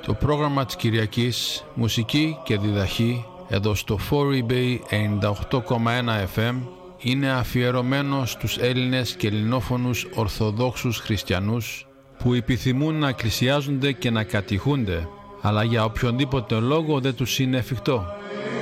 Το πρόγραμμα της Κυριακής, μουσική και διδαχή, εδώ στο 4eBay 98,1 FM, είναι αφιερωμένο στους Έλληνες και ελληνόφωνους Ορθοδόξους Χριστιανούς που επιθυμούν να εκκλησιάζονται και να κατηχούνται, αλλά για οποιονδήποτε λόγο δεν τους είναι εφικτό.